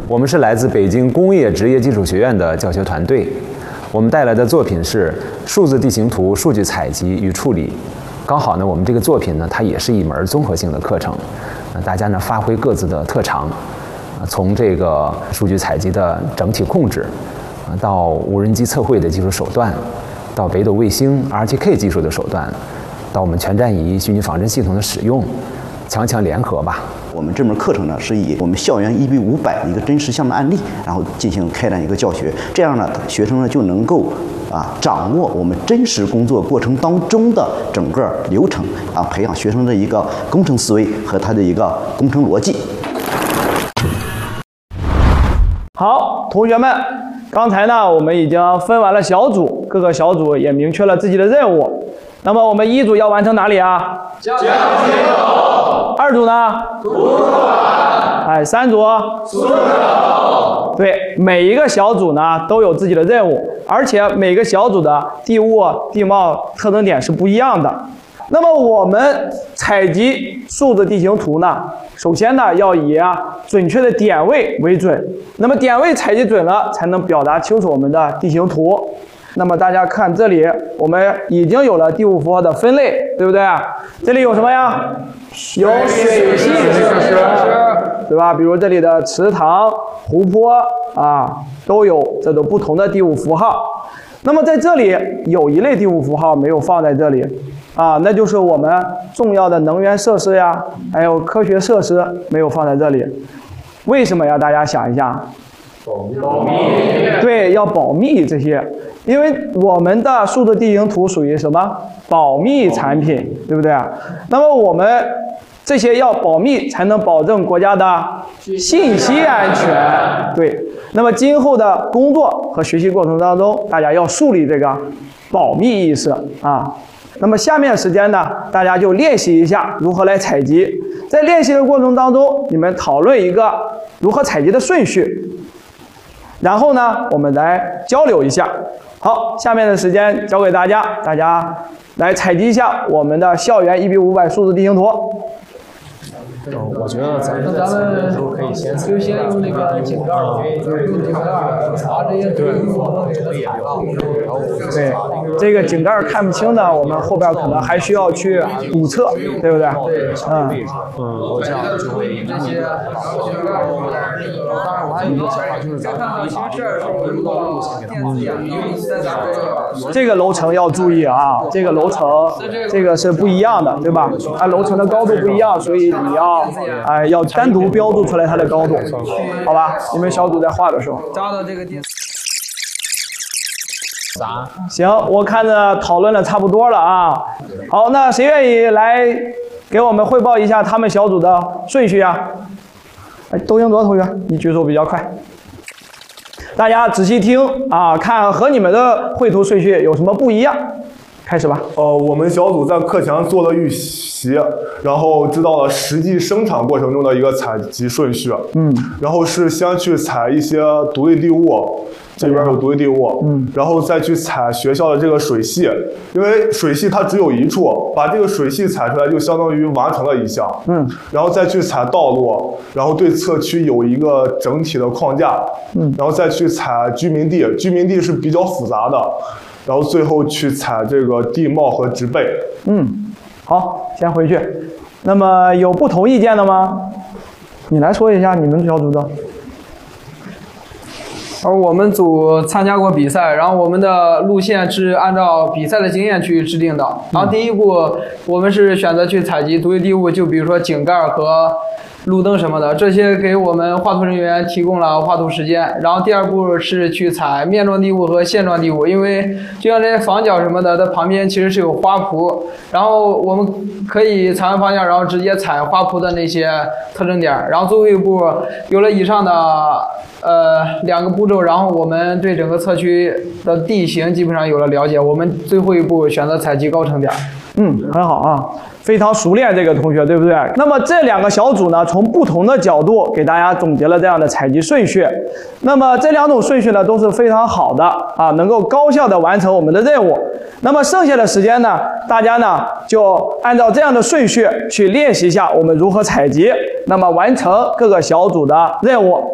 我们是来自北京工业职业技术学院的教学团队，我们带来的作品是数字地形图数据采集与处理。刚好呢，我们这个作品呢，它也是一门综合性的课程，大家呢发挥各自的特长，从这个数据采集的整体控制，到无人机测绘的技术手段，到北斗卫星 RTK 技术的手段，到我们全站仪虚拟仿真系统的使用，强强联合吧。 我们这门课程呢，是以我们校园1:500的一个真实项目案例，然后进行开展一个教学，这样呢，学生呢就能够掌握我们真实工作过程当中的整个流程，培养学生的一个工程思维和他的一个工程逻辑。 好，同学们，刚才呢，我们已经分完了小组，各个小组也明确了自己的任务。那么我们一组要完成哪里啊？ 讲清楚。 二组呢？ 图书馆。 三组？ 宿舍楼。 对，每一个小组呢都有自己的任务，而且每个小组的地物、地貌特征点是不一样的。那么我们采集数字地形图呢，首先呢要以准确的点位为准。那么点位采集准了，才能表达清楚我们的地形图。那么大家看这里，我们已经有了第5符号的分类，对不对？这里有什么呀？有水系设施，对吧？比如这里的池塘、湖泊都有这种不同的第5符号。那么在这里有一类第5符号没有放在这里那就是我们重要的能源设施呀，还有科学设施没有放在这里。为什么呀？大家想一下。 保密。 对，要保密这些。因为我们的数字地形图属于什么？保密产品，对不对？那么我们这些要保密，才能保证国家的信息安全。对，那么今后的工作和学习过程当中，大家要树立这个保密意识那么下面时间呢，大家就练习一下如何来采集。在练习的过程当中，你们讨论一个如何采集的顺序，然后呢，我们来交流一下。好，下面的时间交给大家，大家来采集一下我们的校园1:500数字地形图。 我觉得咱们的时候可以先用那个井盖用井盖查这些对， 这个井盖看不清的，我们后边可能还需要去补测，对不对？ 我这样就会这些。当然，我还有一个想法，就是咱们可以把这个路线给它弄一下。 这个楼层要注意这个楼层这个是不一样的，对吧？它楼层的高度不一样，所以你要单独标注出来它的高度，好吧？你们小组在画的时候。 扎到这个地。 行，我看着讨论的差不多了好，那谁愿意来给我们汇报一下他们小组的顺序啊？窦英卓同学，你举手比较快。大家仔细听看和你们的绘图顺序有什么不一样。开始吧。 我们小组在课前做了预习，然后知道了实际生产过程中的一个采集顺序。然后是先去采一些独立地物，这边有独立地物，然后再去采学校的这个水系，因为水系它只有一处，把这个水系采出来就相当于完成了一项。然后再去采道路，然后对测区有一个整体的框架，然后再去采居民地，居民地是比较复杂的。然后最后去采这个地貌和植被。 好，先回去。那么有不同意见的吗？你来说一下你们小组的。 我们组参加过比赛，然后我们的路线是按照比赛的经验去制定的。然后第一步，我们是选择去采集独立地物，就比如说井盖和路灯什么的，这些给我们画图人员提供了画图时间。然后第二步是去采面状地物和线状地物，因为就像这些房角什么的，它旁边其实是有花圃，然后我们可以采完方向，然后直接采花圃的那些特征点。然后最后一步有了以上的2个步骤，然后我们对整个测区的地形基本上有了了解。我们最后一步选择采集高程点。 很好非常熟练这个同学，对不对？那么这2个小组呢，从不同的角度给大家总结了这样的采集顺序。那么这2种顺序呢，都是非常好的能够高效的完成我们的任务。那么剩下的时间呢，大家呢就按照这样的顺序去练习一下我们如何采集，那么完成各个小组的任务。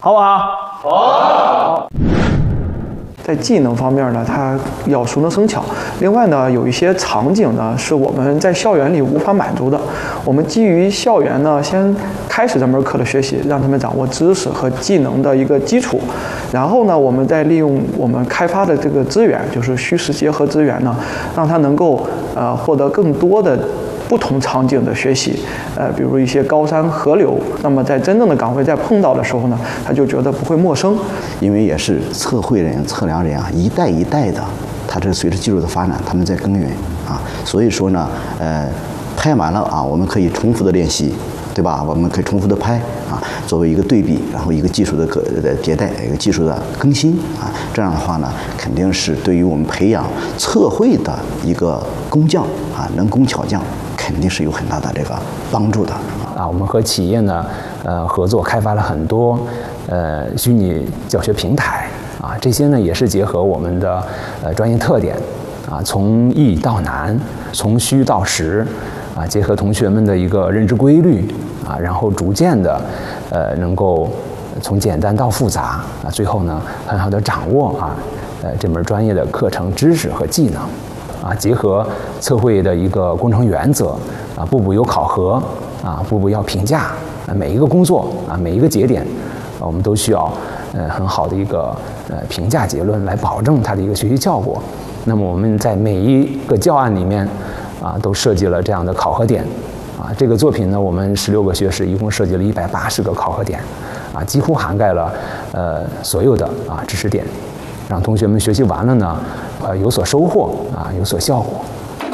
好不好？好。在技能方面呢，它要熟能生巧。另外呢，有一些场景呢是我们在校园里无法满足的。我们基于校园呢，先开始这门课的学习，让他们掌握知识和技能的一个基础。然后呢，我们再利用我们开发的这个资源，就是虚实结合资源呢，让他能够获得更多的不同场景的学习，比如一些高山河流，那么在真正的岗位在碰到的时候呢，他就觉得不会陌生。 因为也是测绘人、测量人啊，一代一代的，他这随着技术的发展，他们在耕耘啊，所以说呢，拍完了啊，我们可以重复的练习，对吧？我们可以重复的拍啊，作为一个对比，然后一个技术的迭代，一个技术的更新啊，这样的话呢，肯定是对于我们培养测绘的一个工匠啊，能工巧匠，肯定是有很大的这个帮助的啊。我们和企业呢，合作开发了很多虚拟教学平台啊，这些呢也是结合我们的专业特点啊，从易到难，从虚到实啊，结合同学们的一个认知规律啊，然后逐渐的能够从简单到复杂啊，最后呢很好的掌握啊这门专业的课程知识和技能啊，结合测绘的一个工程原则啊，步步有考核啊，步步要评价啊，每一个工作啊，每一个节点我们都需要很好的一个评价结论来保证它的一个学习效果。那么我们在每一个教案里面啊，都设计了这样的考核点啊。这个作品呢，我们16个学时一共设计了180个考核点啊，几乎涵盖了所有的知识点，让同学们学习完了呢，有所收获啊，有所效果。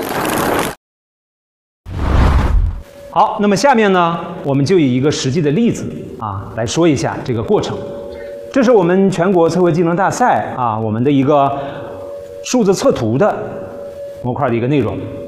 好，那么下面呢，我们就以一个实际的例子来说一下这个过程。这是我们全国测绘技能大赛我们的一个数字测图的模块的一个内容。